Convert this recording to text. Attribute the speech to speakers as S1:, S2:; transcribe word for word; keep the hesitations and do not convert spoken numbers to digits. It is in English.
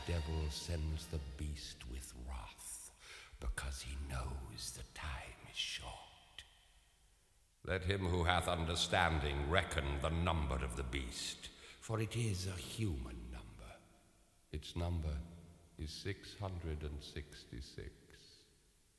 S1: devil sends the beast with wrath, because he knows the time is short. Let him who hath understanding reckon the number of the beast, for it is a human number. Its number is six hundred and sixty-six.